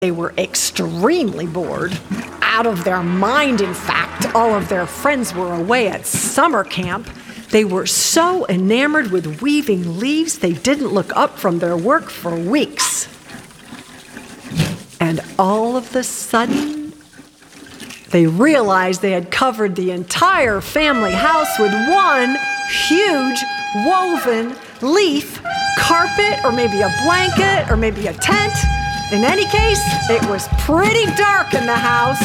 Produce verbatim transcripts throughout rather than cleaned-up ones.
They were extremely bored, out of their mind, in fact. All of their friends were away at summer camp. They were so enamored with weaving leaves, they didn't look up from their work for weeks. And all of a sudden, they realized they had covered the entire family house with one huge woven leaf carpet, or maybe a blanket, or maybe a tent. In any case, it was pretty dark in the house.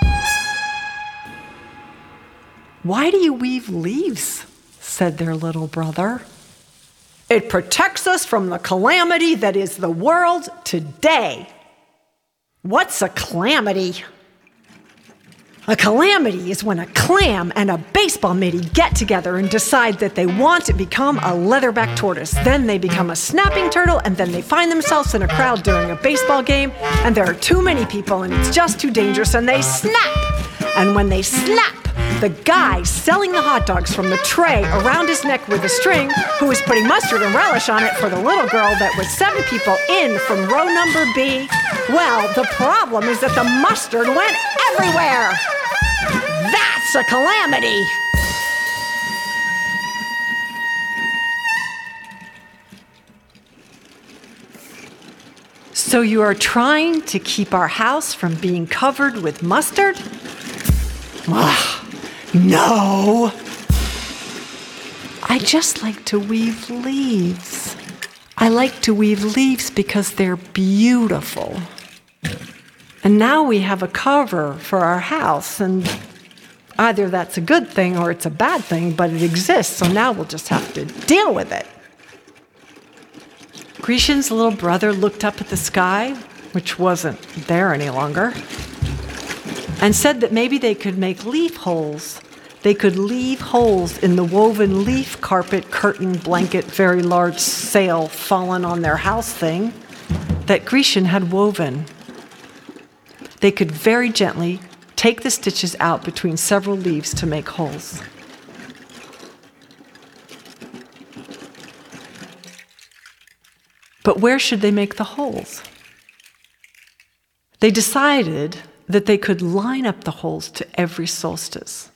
"Why do you weave leaves?" said their little brother. "It protects us from the calamity that is the world today." "What's a calamity?" A calamity is when a clam and a baseball mittee get together and decide that they want to become a leatherback tortoise. Then they become a snapping turtle, and then they find themselves in a crowd during a baseball game, and there are too many people, and it's just too dangerous, and they snap. And when they snap, the guy selling the hot dogs from the tray around his neck with a string, who was putting mustard and relish on it for the little girl that was seven people in from row number B, well, the problem is that the mustard went everywhere. That's a calamity. So you are trying to keep our house from being covered with mustard? Ah, no. I just like to weave leaves. I like to weave leaves because they're beautiful. And now we have a cover for our house, and either that's a good thing or it's a bad thing, but it exists, so now we'll just have to deal with it. Grishin's little brother looked up at the sky, which wasn't there any longer, and said that maybe they could make leaf holes. They could leave holes in the woven leaf carpet, curtain, blanket, very large sail fallen on their house thing that Grishin had woven. They could very gently take the stitches out between several leaves to make holes. But where should they make the holes? They decided that they could line up the holes to every solstice.